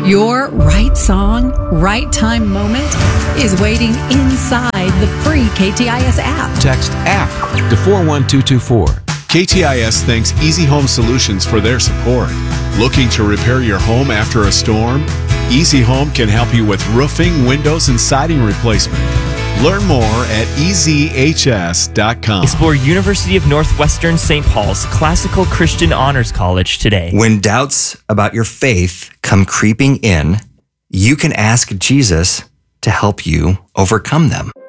Your right song, right time moment is waiting inside the free KTIS app. Text app to 41224. KTIS thanks Easy Home Solutions for their support. Looking to repair your home after a storm? Easy Home can help you with roofing, windows, and siding replacement. Learn more at ezhs.com. Explore University of Northwestern St. Paul's Classical Christian Honors College today. When doubts about your faith come creeping in, you can ask Jesus to help you overcome them.